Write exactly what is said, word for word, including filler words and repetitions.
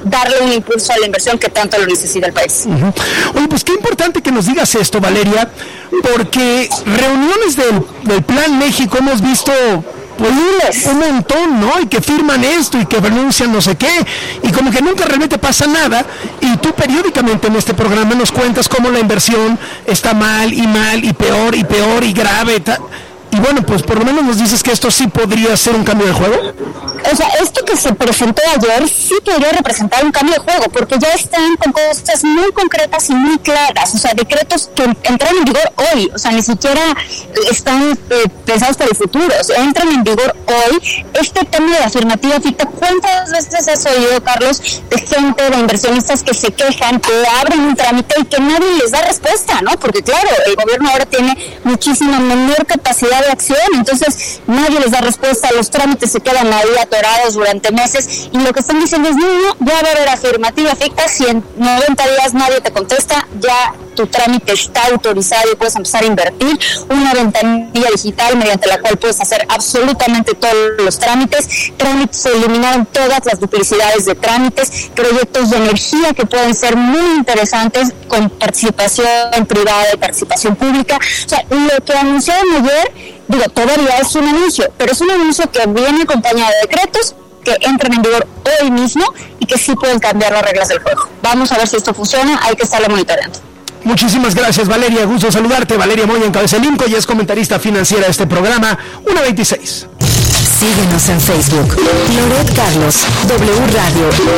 darle un impulso a la inversión que tanto lo necesita el país. Uh-huh. Oye, pues qué importante que nos digas esto, Valeria, porque reuniones del, del Plan México hemos visto pues un montón, ¿no? Y que firman esto y que renuncian no sé qué, y como que nunca realmente pasa nada, y tú periódicamente en este programa nos cuentas cómo la inversión está mal y mal y peor y peor y grave, ta- y bueno, pues por lo menos nos dices que esto sí podría ser un cambio de juego. O sea, esto que se presentó ayer sí podría representar un cambio de juego, porque ya están con cosas muy concretas y muy claras, o sea, decretos que entran en vigor hoy, o sea, ni siquiera están eh, pensados para el futuro, o sea, entran en vigor hoy. Este tema de afirmativa ficta, ¿cuántas veces has oído, Carlos, de gente, de inversionistas que se quejan, que abren un trámite y que nadie les da respuesta, ¿no? Porque claro, el gobierno ahora tiene muchísima menor capacidad de acción, entonces nadie les da respuesta, los trámites se quedan ahí atorados durante meses, y lo que están diciendo es, no, no, ya va a haber afirmativa ficta, si en noventa días nadie te contesta, ya tu trámite está autorizado y puedes empezar a invertir, una ventanilla digital mediante la cual puedes hacer absolutamente todos los trámites, trámites, se eliminaron todas las duplicidades de trámites, proyectos de energía que pueden ser muy interesantes con participación privada y participación pública, o sea, lo que anunciaron ayer, digo, todavía es un anuncio, pero es un anuncio que viene acompañado de decretos que entran en vigor hoy mismo y que sí pueden cambiar las reglas del juego. Vamos a ver si esto funciona, hay que estarlo monitoreando. Muchísimas gracias, Valeria, gusto saludarte. Valeria Moya encabeza el INCO y es comentarista financiera de este programa, uno veintiséis. Síguenos en Facebook, Loret Carlos, W Radio